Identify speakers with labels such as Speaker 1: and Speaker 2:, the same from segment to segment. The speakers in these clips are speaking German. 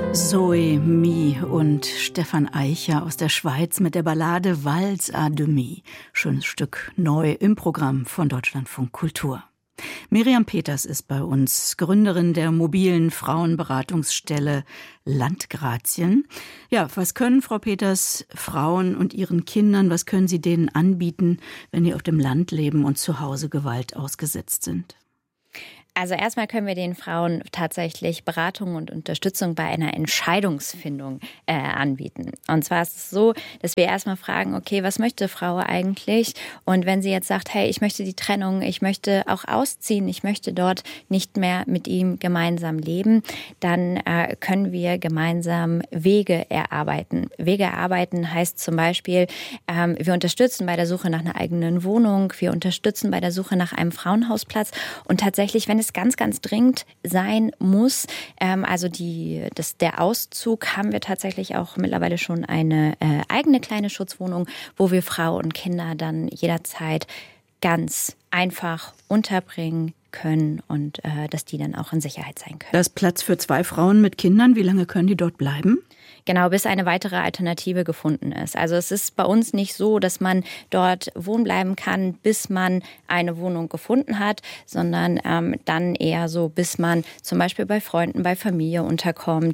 Speaker 1: Zoe Mie und Stefan Eicher aus der Schweiz mit der Ballade Valse à demi. Schönes Stück neu im Programm von Deutschlandfunk Kultur. Miriam Peters ist bei uns, Gründerin der mobilen Frauenberatungsstelle Landgrazien. Ja, was können, Frau Peters, Frauen und ihren Kindern, was können Sie denen anbieten, wenn die auf dem Land leben und zu Hause Gewalt ausgesetzt sind?
Speaker 2: Also erstmal können wir den Frauen tatsächlich Beratung und Unterstützung bei einer Entscheidungsfindung anbieten. Und zwar ist es so, dass wir erstmal fragen, okay, was möchte Frau eigentlich? Und wenn sie jetzt sagt, hey, ich möchte die Trennung, ich möchte auch ausziehen, ich möchte dort nicht mehr mit ihm gemeinsam leben, dann können wir gemeinsam Wege erarbeiten. Wege erarbeiten heißt zum Beispiel, wir unterstützen bei der Suche nach einer eigenen Wohnung, wir unterstützen bei der Suche nach einem Frauenhausplatz und tatsächlich, wenn es ganz, ganz dringend sein muss, also der Auszug, haben wir tatsächlich auch mittlerweile schon eine eigene kleine Schutzwohnung, wo wir Frau und Kinder dann jederzeit ganz einfach unterbringen können und dass die dann auch in Sicherheit sein können.
Speaker 1: Da ist Platz für 2 Frauen mit Kindern. Wie lange können die dort bleiben?
Speaker 2: Genau, bis eine weitere Alternative gefunden ist. Also es ist bei uns nicht so, dass man dort wohnen bleiben kann, bis man eine Wohnung gefunden hat, sondern dann eher so, bis man zum Beispiel bei Freunden, bei Familie unterkommen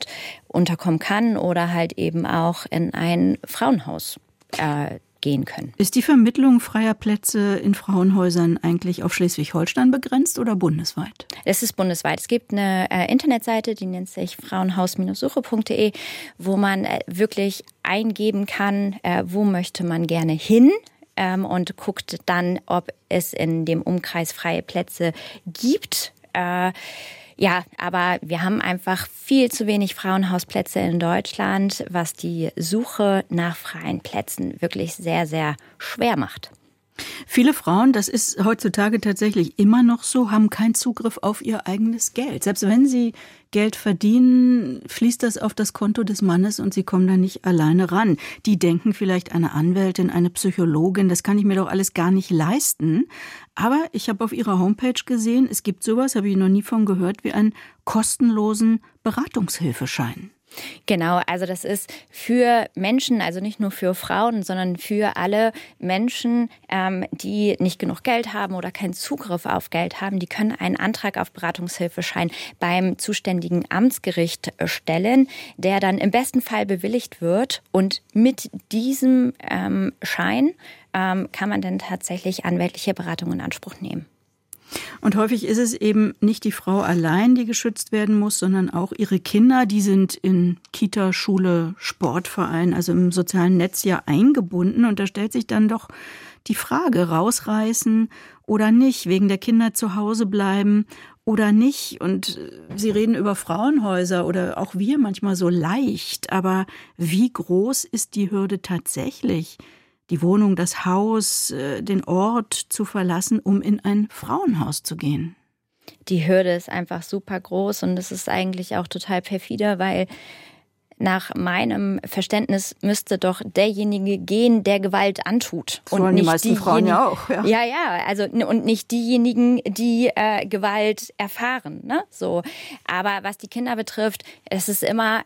Speaker 2: kann oder halt eben auch in ein Frauenhaus gehen können.
Speaker 1: Ist die Vermittlung freier Plätze in Frauenhäusern eigentlich auf Schleswig-Holstein begrenzt oder bundesweit?
Speaker 2: Es ist bundesweit. Es gibt eine Internetseite, die nennt sich frauenhaus-suche.de, wo man wirklich eingeben kann, wo möchte man gerne hin. Und guckt dann, ob es in dem Umkreis freie Plätze gibt. Ja, aber wir haben einfach viel zu wenig Frauenhausplätze in Deutschland, was die Suche nach freien Plätzen wirklich sehr, sehr schwer macht.
Speaker 1: Viele Frauen, das ist heutzutage tatsächlich immer noch so, haben keinen Zugriff auf ihr eigenes Geld. Selbst wenn sie Geld verdienen, fließt das auf das Konto des Mannes und sie kommen da nicht alleine ran. Die denken vielleicht eine Anwältin, eine Psychologin, das kann ich mir doch alles gar nicht leisten. Aber ich habe auf ihrer Homepage gesehen, es gibt sowas, habe ich noch nie von gehört, wie einen kostenlosen Beratungshilfeschein.
Speaker 2: Genau, also das ist für Menschen, also nicht nur für Frauen, sondern für alle Menschen, die nicht genug Geld haben oder keinen Zugriff auf Geld haben, die können einen Antrag auf Beratungshilfeschein beim zuständigen Amtsgericht stellen, der dann im besten Fall bewilligt wird. Und mit diesem Schein kann man dann tatsächlich anwältliche Beratung in Anspruch nehmen.
Speaker 1: Und häufig ist es eben nicht die Frau allein, die geschützt werden muss, sondern auch ihre Kinder. Die sind in Kita, Schule, Sportverein, also im sozialen Netz ja eingebunden. Und da stellt sich dann doch die Frage, rausreißen oder nicht, wegen der Kinder zu Hause bleiben oder nicht. Und Sie reden über Frauenhäuser oder auch wir manchmal so leicht. Aber wie groß ist die Hürde tatsächlich, die Wohnung, das Haus, den Ort zu verlassen, um in ein Frauenhaus zu gehen?
Speaker 2: Die Hürde ist einfach super groß und es ist eigentlich auch total perfide, weil nach meinem Verständnis müsste doch derjenige gehen, der Gewalt antut.
Speaker 1: Das wollen die meisten Frauen ja auch.
Speaker 2: Ja, also und nicht diejenigen, die Gewalt erfahren. Ne? So. Aber was die Kinder betrifft, es ist immer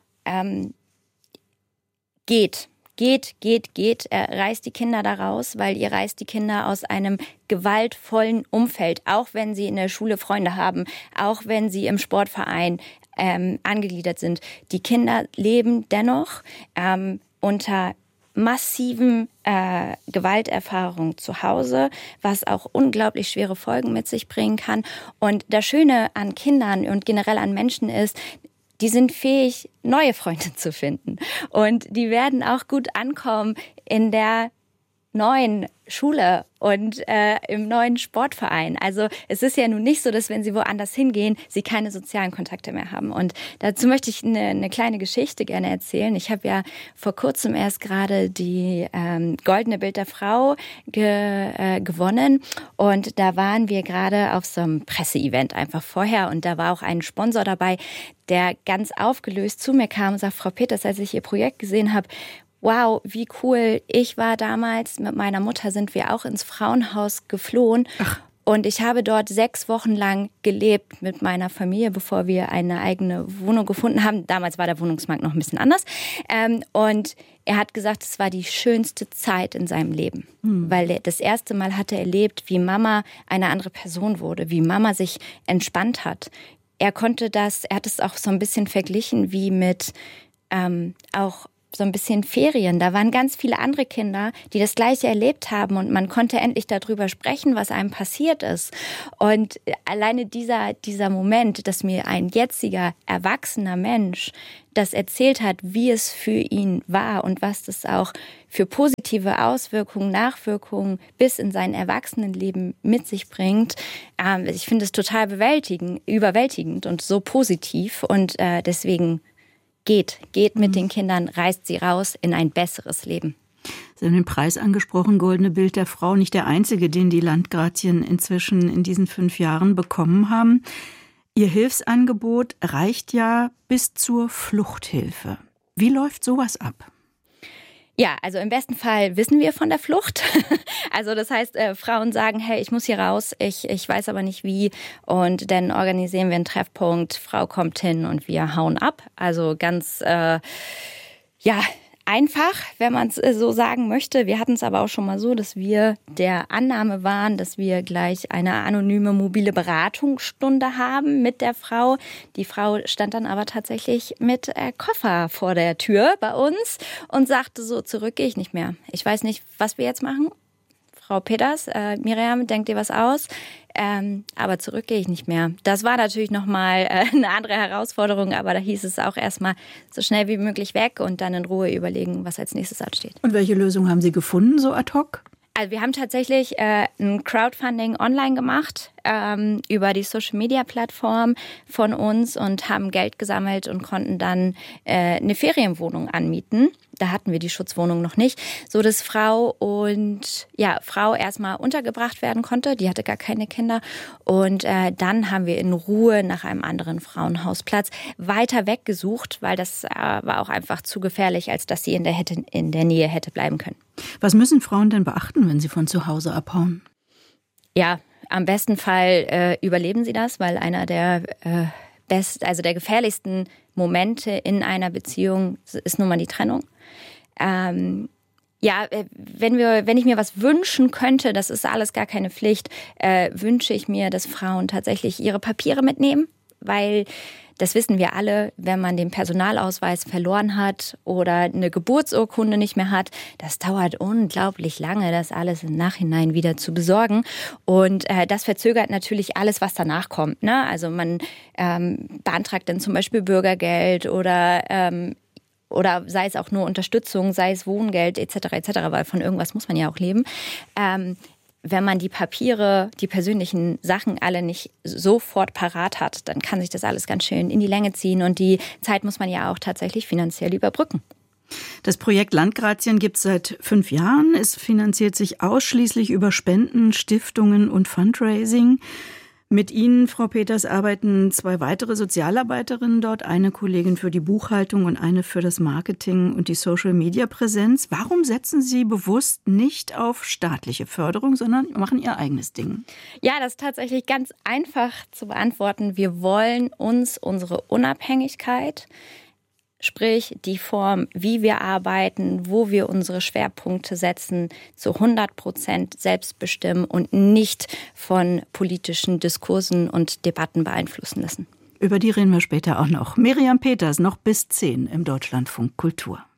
Speaker 2: geht, reißt die Kinder da raus, weil ihr reißt die Kinder aus einem gewaltvollen Umfeld, auch wenn sie in der Schule Freunde haben, auch wenn sie im Sportverein angegliedert sind. Die Kinder leben dennoch unter massiven Gewalterfahrungen zu Hause, was auch unglaublich schwere Folgen mit sich bringen kann. Und das Schöne an Kindern und generell an Menschen ist, die sind fähig, neue Freunde zu finden. Und die werden auch gut ankommen in der neuen Schule und im neuen Sportverein. Also es ist ja nun nicht so, dass wenn sie woanders hingehen, sie keine sozialen Kontakte mehr haben. Und dazu möchte ich eine kleine Geschichte gerne erzählen. Ich habe ja vor kurzem erst gerade die Goldene Bild der Frau gewonnen. Und da waren wir gerade auf so einem Presseevent einfach vorher. Und da war auch ein Sponsor dabei, der ganz aufgelöst zu mir kam und sagt, Frau Peters, als ich Ihr Projekt gesehen habe, wow, wie cool. Ich war damals, mit meiner Mutter sind wir auch ins Frauenhaus geflohen.
Speaker 1: Ach.
Speaker 2: Und ich habe dort 6 Wochen lang gelebt mit meiner Familie, bevor wir eine eigene Wohnung gefunden haben. Damals war der Wohnungsmarkt noch ein bisschen anders. Und er hat gesagt, es war die schönste Zeit in seinem Leben. Weil er das erste Mal hatte erlebt, wie Mama eine andere Person wurde, wie Mama sich entspannt hat. Er hat es auch so ein bisschen verglichen wie mit auch so ein bisschen Ferien. Da waren ganz viele andere Kinder, die das Gleiche erlebt haben und man konnte endlich darüber sprechen, was einem passiert ist. Und alleine dieser Moment, dass mir ein jetziger, erwachsener Mensch das erzählt hat, wie es für ihn war und was das auch für positive Auswirkungen, Nachwirkungen bis in sein Erwachsenenleben mit sich bringt. Ich finde es total überwältigend und so positiv und deswegen geht mit den Kindern, reißt sie raus in ein besseres Leben.
Speaker 1: Sie haben den Preis angesprochen, Goldene Bild der Frau, nicht der einzige, den die Landgratien inzwischen in diesen 5 Jahren bekommen haben. Ihr Hilfsangebot reicht ja bis zur Fluchthilfe. Wie läuft sowas ab?
Speaker 2: Ja, also im besten Fall wissen wir von der Flucht. Also das heißt, Frauen sagen, hey, ich muss hier raus, ich weiß aber nicht wie. Und dann organisieren wir einen Treffpunkt, Frau kommt hin und wir hauen ab. Also ganz, einfach, wenn man es so sagen möchte. Wir hatten es aber auch schon mal so, dass wir der Annahme waren, dass wir gleich eine anonyme mobile Beratungsstunde haben mit der Frau. Die Frau stand dann aber tatsächlich mit Koffer vor der Tür bei uns und sagte so, zurück gehe ich nicht mehr. Ich weiß nicht, was wir jetzt machen. Frau Peters, Miriam, denkt dir was aus? Aber zurück gehe ich nicht mehr. Das war natürlich nochmal eine andere Herausforderung, aber da hieß es auch erstmal so schnell wie möglich weg und dann in Ruhe überlegen, was als nächstes ansteht.
Speaker 1: Und welche Lösung haben Sie gefunden, so ad hoc?
Speaker 2: Also wir haben tatsächlich ein Crowdfunding online gemacht über die Social-Media-Plattform von uns und haben Geld gesammelt und konnten dann eine Ferienwohnung anmieten. Da hatten wir die Schutzwohnung noch nicht, so dass Frau erstmal untergebracht werden konnte. Die hatte gar keine Kinder. Und dann haben wir in Ruhe nach einem anderen Frauenhausplatz weiter weggesucht, weil das war auch einfach zu gefährlich, als dass sie in der Nähe hätte bleiben können.
Speaker 1: Was müssen Frauen denn beachten, wenn sie von zu Hause abhauen?
Speaker 2: Ja, am besten Fall überleben sie das, weil einer der der gefährlichsten Momente in einer Beziehung ist nun mal die Trennung. Wenn ich mir was wünschen könnte, das ist alles gar keine Pflicht, wünsche ich mir, dass Frauen tatsächlich ihre Papiere mitnehmen, weil das wissen wir alle, wenn man den Personalausweis verloren hat oder eine Geburtsurkunde nicht mehr hat, das dauert unglaublich lange, das alles im Nachhinein wieder zu besorgen. Und das verzögert natürlich alles, was danach kommt, ne? Also man beantragt dann zum Beispiel Bürgergeld oder sei es auch nur Unterstützung, sei es Wohngeld etc., weil von irgendwas muss man ja auch leben. Wenn man die Papiere, die persönlichen Sachen alle nicht sofort parat hat, dann kann sich das alles ganz schön in die Länge ziehen und die Zeit muss man ja auch tatsächlich finanziell überbrücken.
Speaker 1: Das Projekt Landgratien gibt es seit 5 Jahren. Es finanziert sich ausschließlich über Spenden, Stiftungen und Fundraising. Mit Ihnen, Frau Peters, arbeiten 2 weitere Sozialarbeiterinnen dort, eine Kollegin für die Buchhaltung und eine für das Marketing und die Social-Media-Präsenz. Warum setzen Sie bewusst nicht auf staatliche Förderung, sondern machen Ihr eigenes Ding?
Speaker 2: Ja, das ist tatsächlich ganz einfach zu beantworten. Wir wollen uns unsere Unabhängigkeit, sprich die Form, wie wir arbeiten, wo wir unsere Schwerpunkte setzen, zu 100% selbst bestimmen und nicht von politischen Diskursen und Debatten beeinflussen lassen.
Speaker 1: Über die reden wir später auch noch. Miriam Peters, noch bis 10 im Deutschlandfunk Kultur.